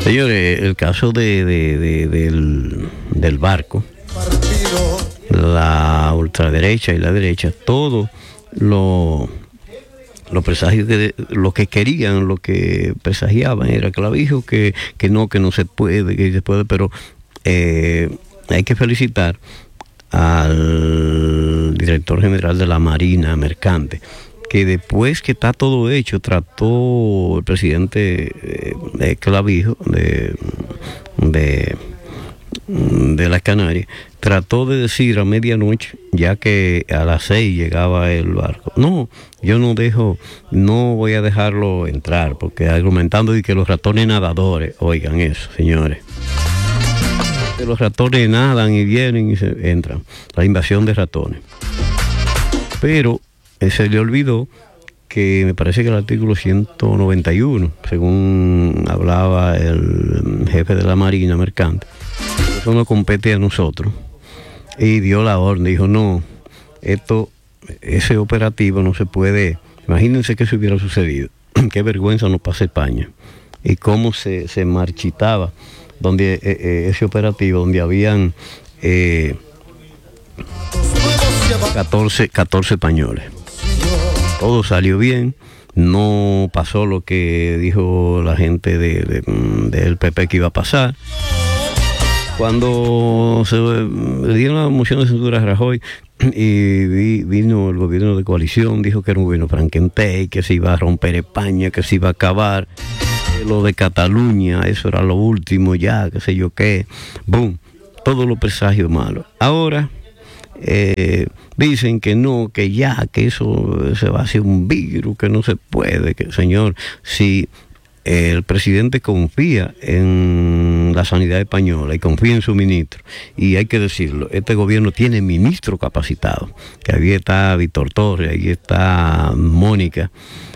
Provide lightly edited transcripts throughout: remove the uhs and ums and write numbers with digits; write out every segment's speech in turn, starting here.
Señores, el caso del barco, la ultraderecha y la derecha, todo los presagios, lo que querían, lo que presagiaban era Clavijo, que no se puede, que se puede, pero hay que felicitar al director general de la Marina Mercante, que después que está todo hecho, trató el presidente Clavijo de las Canarias, trató de decir a medianoche, ya que a las 6 llegaba el barco, no, yo no voy a dejarlo entrar, porque argumentando de que los ratones nadadores, oigan eso, señores, que los ratones nadan y vienen y se entran, la invasión de ratones. Pero se le olvidó que me parece que el artículo 191, según hablaba el jefe de la Marina Mercante, eso no compete a nosotros, y dio la orden, dijo, no, ese operativo no se puede. Imagínense que eso hubiera sucedido, qué vergüenza nos pasa España, y cómo se marchitaba donde ese operativo, donde habían 14 españoles. Todo salió bien, no pasó lo que dijo la gente del PP que iba a pasar. Cuando se le dieron la moción de censura a Rajoy y vino el gobierno de coalición, dijo que era un gobierno Frankenstein, que se iba a romper España, que se iba a acabar. Lo de Cataluña, eso era lo último ya, qué sé yo qué. Boom, todos los presagios malos. Ahora dicen que no, que ya, que eso se va a hacer un virus, que no se puede, que señor, si el presidente confía en la sanidad española y confía en su ministro, y hay que decirlo, este gobierno tiene ministro capacitado, que ahí está Víctor Torres, ahí está Mónica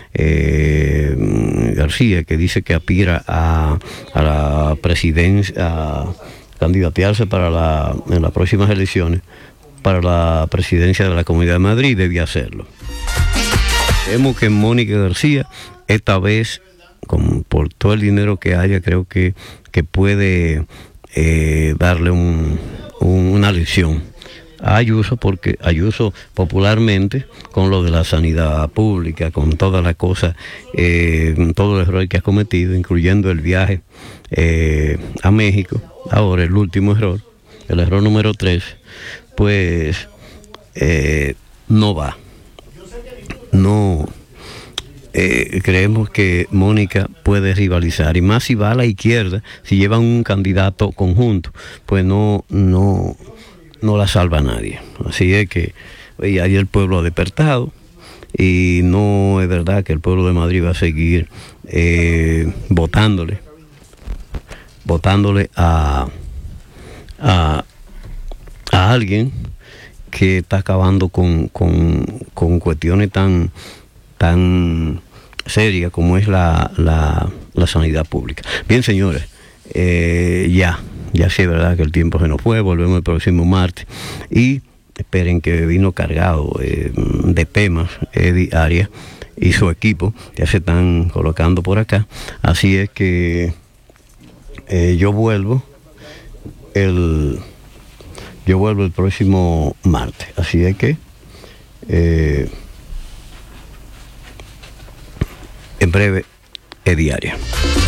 García, que dice que aspira a la presidencia, a candidatearse en las próximas elecciones para la presidencia de la Comunidad de Madrid, debía hacerlo. Vemos que Mónica García, esta vez, por todo el dinero que haya, creo que puede darle una lección a Ayuso, porque Ayuso popularmente, con lo de la sanidad pública, con todas las cosas, todo el error que ha cometido, incluyendo el viaje a México, ahora el último error, el error número 3, pues no va. No creemos que Mónica puede rivalizar, y más si va a la izquierda, si llevan un candidato conjunto, pues no la salva nadie. Así es que ahí el pueblo ha despertado, y no es verdad que el pueblo de Madrid va a seguir votándole a alguien que está acabando con cuestiones tan serias como es la sanidad pública. Bien, señores, ya sí es verdad que el tiempo se nos fue, volvemos el próximo martes, y esperen que vino cargado de temas Eddie Arias y su equipo, ya se están colocando por acá, así es que yo vuelvo el próximo martes, así es que en breve Eddie Arias.